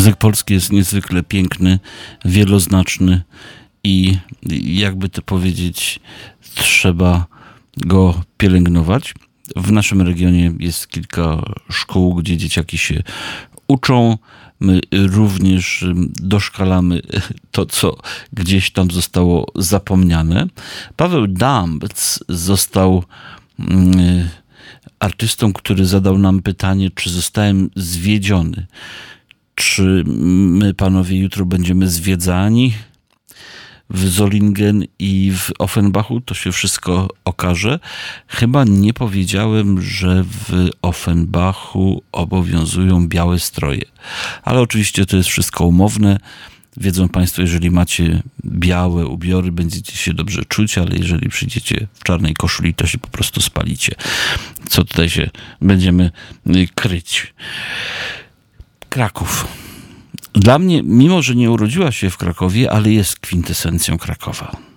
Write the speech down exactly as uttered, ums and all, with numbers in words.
Język polski jest niezwykle piękny, wieloznaczny i jakby to powiedzieć, trzeba go pielęgnować. W naszym regionie jest kilka szkół, gdzie dzieciaki się uczą. My również doszkalamy to, co gdzieś tam zostało zapomniane. Paweł Dambc został mm, artystą, który zadał nam pytanie, czy zostałem zwiedziony. Czy my, panowie, jutro będziemy zwiedzani w Solingen i w Offenbachu? To się wszystko okaże. Chyba nie powiedziałem, że w Offenbachu obowiązują białe stroje. Ale oczywiście to jest wszystko umowne. Wiedzą państwo, jeżeli macie białe ubiory, będziecie się dobrze czuć, ale jeżeli przyjdziecie w czarnej koszuli, to się po prostu spalicie. Co tutaj się będziemy kryć? Kraków. Dla mnie, mimo że nie urodziła się w Krakowie, ale jest kwintesencją Krakowa.